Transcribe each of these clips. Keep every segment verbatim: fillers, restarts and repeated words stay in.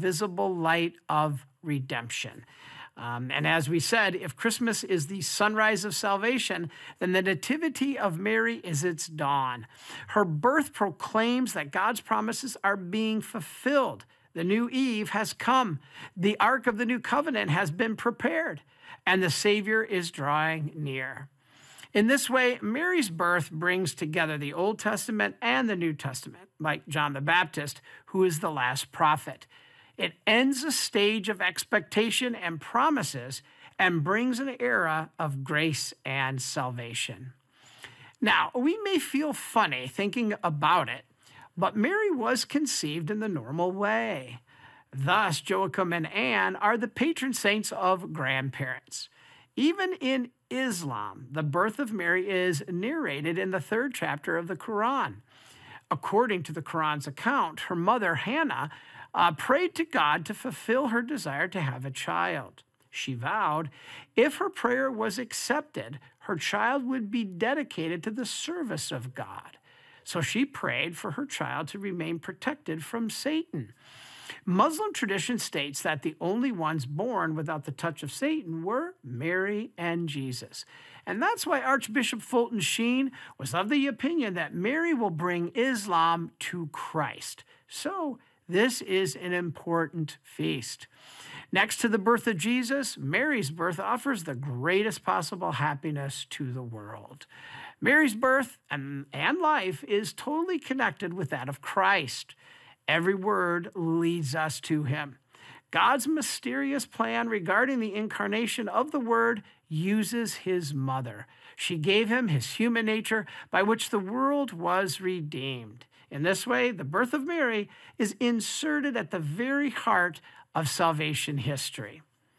visible light of redemption. Um, and as we said, if Christmas is the sunrise of salvation, then the nativity of Mary is its dawn. Her birth proclaims that God's promises are being fulfilled. The new Eve has come. The Ark of the New Covenant has been prepared, and the Savior is drawing near. In this way, Mary's birth brings together the Old Testament and the New Testament, like John the Baptist, who is the last prophet. It ends a stage of expectation and promises and brings an era of grace and salvation. Now, we may feel funny thinking about it, but Mary was conceived in the normal way. Thus, Joachim and Anne are the patron saints of grandparents. Even in Islam, the birth of Mary is narrated in the third chapter of the Quran. According to the Quran's account, her mother, Hannah, uh, prayed to God to fulfill her desire to have a child. She vowed if her prayer was accepted, her child would be dedicated to the service of God. So she prayed for her child to remain protected from Satan. Muslim tradition states that the only ones born without the touch of Satan were Mary and Jesus. And that's why Archbishop Fulton Sheen was of the opinion that Mary will bring Islam to Christ. So this is an important feast. Next to the birth of Jesus, Mary's birth offers the greatest possible happiness to the world. Mary's birth and, and life is totally connected with that of Christ. Every word leads us to him. God's mysterious plan regarding the incarnation of the Word uses his mother. She gave him his human nature by which the world was redeemed. In this way, the birth of Mary is inserted at the very heart of salvation history.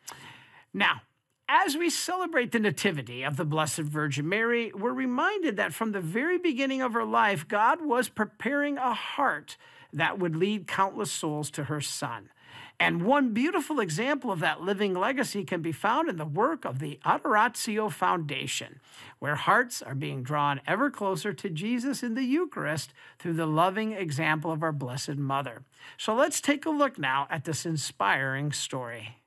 Now, as we celebrate the nativity of the Blessed Virgin Mary, we're reminded that from the very beginning of her life, God was preparing a heart that would lead countless souls to her Son. And one beautiful example of that living legacy can be found in the work of the Adoratio Foundation, where hearts are being drawn ever closer to Jesus in the Eucharist through the loving example of our Blessed Mother. So let's take a look now at this inspiring story.